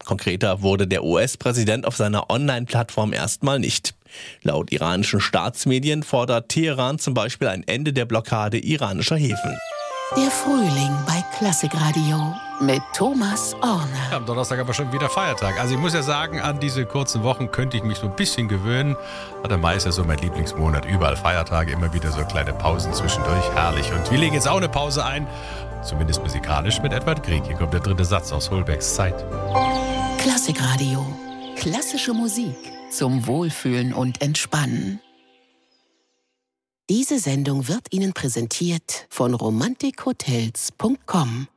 Konkreter wurde der US-Präsident auf seiner Online-Plattform erstmal nicht. Laut iranischen Staatsmedien fordert Teheran zum Beispiel ein Ende der Blockade iranischer Häfen. Der Frühling bei Klassikradio mit Thomas Orner. Ja, am Donnerstag aber schon wieder Feiertag. Also ich muss ja sagen, an diese kurzen Wochen könnte ich mich so ein bisschen gewöhnen. Der Mai ist ja so mein Lieblingsmonat. Überall Feiertage, immer wieder so kleine Pausen zwischendurch. Herrlich. Und wir legen jetzt auch eine Pause ein. Zumindest musikalisch mit Edward Grieg. Hier kommt der dritte Satz aus Holbergs Zeit. Klassikradio. Klassische Musik zum Wohlfühlen und Entspannen. Diese Sendung wird Ihnen präsentiert von romantikhotels.com.